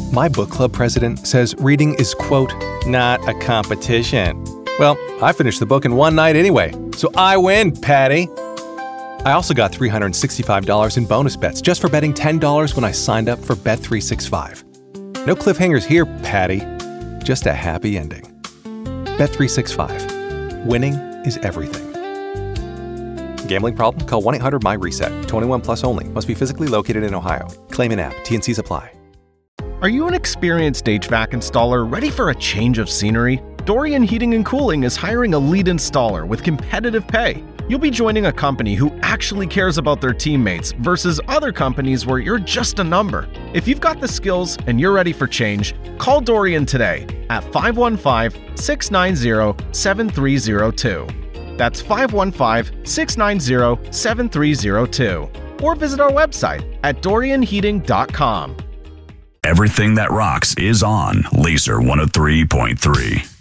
My book club president says reading is, quote, not a competition. Well, I finished the book in one night anyway, so I win, Patty. I also got $365 in bonus bets just for betting $10 when I signed up for Bet365. No cliffhangers here, Patty. Just a happy ending. Bet365. Winning is everything. Gambling problem? Call 1-800-MY-RESET. 21 plus only. Must be physically located in Ohio. Claim in app. T&Cs apply. Are you an experienced HVAC installer ready for a change of scenery? Dorian Heating & Cooling is hiring a lead installer with competitive pay. You'll be joining a company who actually cares about their teammates versus other companies where you're just a number. If you've got the skills and you're ready for change, call Dorian today at 515-690-7302. That's 515-690-7302. Or visit our website at dorianheating.com. Everything that rocks is on Laser 103.3.